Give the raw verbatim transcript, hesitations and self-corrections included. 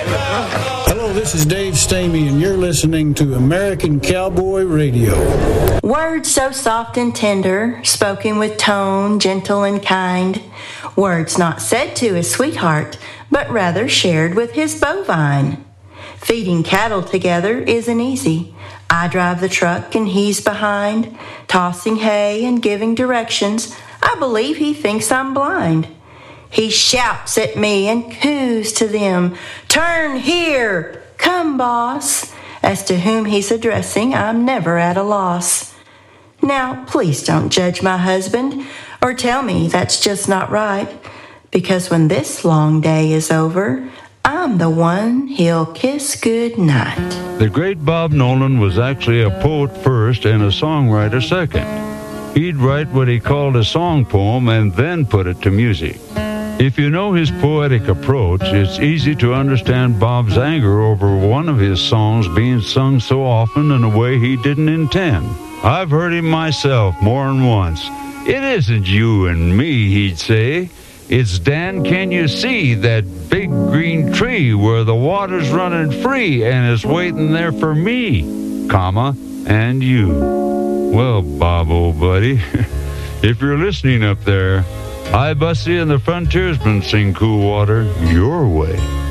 Hello, this is Dave Stamey, and you're listening to American Cowboy Radio. Words so soft and tender, spoken with tone, gentle and kind. Words not said to his sweetheart, but rather shared with his bovine. Feeding cattle together isn't easy. I drive the truck and he's behind, tossing hay and giving directions. I believe he thinks I'm blind. He shouts at me and coos to them, "Turn here! Come, boss!" As to whom he's addressing, I'm never at a loss. Now, please don't judge my husband or tell me that's just not right, because when this long day is over, I'm the one he'll kiss good night. The great Bob Nolan was actually a poet first and a songwriter second. He'd write what he called a song poem and then put it to music. If you know his poetic approach, it's easy to understand Bob's anger over one of his songs being sung so often in a way he didn't intend. I've heard him myself more than once. "It isn't you and me," he'd say. "It's Dan, can you see that big green tree where the water's running free and it's waiting there for me, comma, and you." Well, Bob, old buddy, if you're listening up there, I, Bussy, and the Frontiersmen sing Cool Water your way.